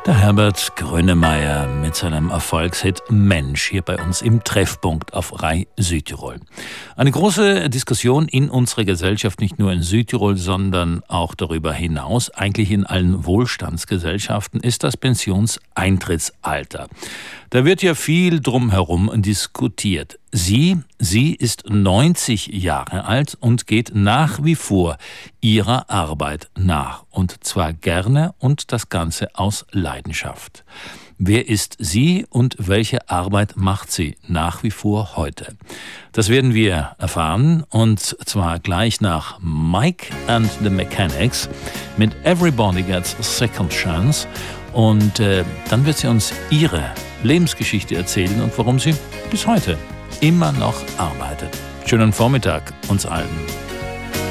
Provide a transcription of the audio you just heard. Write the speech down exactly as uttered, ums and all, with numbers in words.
Der Herbert Grönemeyer mit seinem Erfolgshit Mensch hier bei uns im Treffpunkt auf Rai Südtirol. Eine große Diskussion in unserer Gesellschaft, nicht nur in Südtirol, sondern auch darüber hinaus, eigentlich in allen Wohlstandsgesellschaften, ist das Pensionseintrittsalter. Da wird ja viel drumherum diskutiert. Sie, sie ist neunzig Jahre alt und geht nach wie vor ihrer Arbeit nach. Und zwar gerne und das Ganze aus Leidenschaft. Wer ist sie und welche Arbeit macht sie nach wie vor heute? Das werden wir erfahren, und zwar gleich nach Mike and the Mechanics mit Everybody Gets a Second Chance. Und äh, dann wird sie uns ihre Lebensgeschichte erzählen und warum sie bis heute immer noch arbeitet. Schönen Vormittag uns allen.